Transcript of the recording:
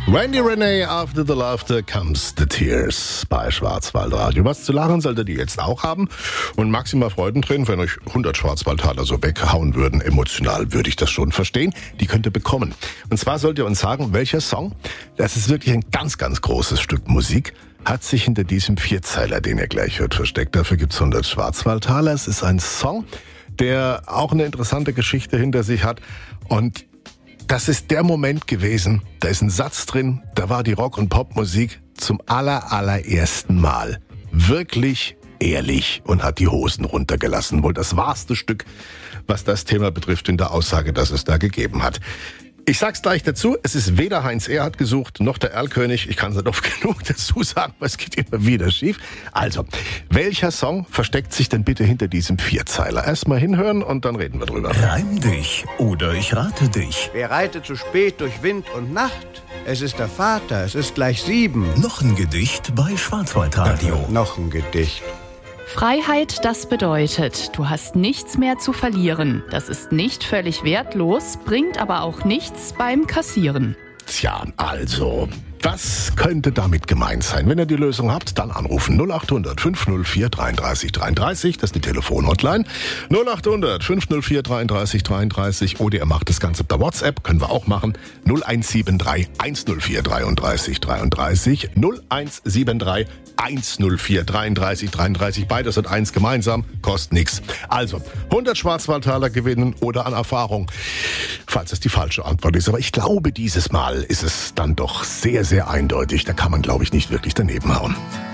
Randy Renee, After the Laughter comes the tears bei Schwarzwaldradio. Was zu lachen solltet ihr jetzt auch haben und maximal Freudentränen, wenn euch 100 Schwarzwaldtaler so weghauen würden. Emotional würde ich das schon verstehen. Die könnt ihr bekommen. Und zwar sollt ihr uns sagen, welcher Song, das ist wirklich ein ganz, ganz großes Stück Musik, hat sich hinter diesem Vierzeiler, den ihr gleich hört, versteckt. Dafür gibt's 100 Schwarzwaldtaler. Es ist ein Song, der auch eine interessante Geschichte hinter sich hat. Und das ist der Moment gewesen, da ist ein Satz drin, da war die Rock- und Popmusik zum allerersten Mal wirklich ehrlich und hat die Hosen runtergelassen. Wohl das wahrste Stück, was das Thema betrifft, in der Aussage, das es da gegeben hat. Ich sag's gleich dazu, es ist weder Heinz Erhardt gesucht, noch der Erlkönig. Ich kann es nicht oft genug dazu sagen, weil es geht immer wieder schief. Also, welcher Song versteckt sich denn bitte hinter diesem Vierzeiler? Erstmal hinhören und dann reden wir drüber. Reim dich oder ich rate dich. Wer reitet zu spät durch Wind und Nacht? Es ist der Vater, es ist gleich 7. Noch ein Gedicht bei Schwarzwaldradio. Noch ein Gedicht. Freiheit, das bedeutet, du hast nichts mehr zu verlieren. Das ist nicht völlig wertlos, bringt aber auch nichts beim Kassieren. Tja, also, was könnte damit gemeint sein? Wenn ihr die Lösung habt, dann anrufen 0800 504 33 33, das ist die Telefonhotline. 0800 504 33 33 oder ihr macht das Ganze per WhatsApp, können wir auch machen. 0173 104 33 33, 0173 104 33 33, beides hat eins gemeinsam, kostet nichts. Also, 100 Schwarzwaldtaler gewinnen oder an Erfahrung, falls es die falsche Antwort ist. Aber ich glaube, dieses Mal ist es dann doch sehr, sehr eindeutig. Da kann man, glaube ich, nicht wirklich daneben hauen.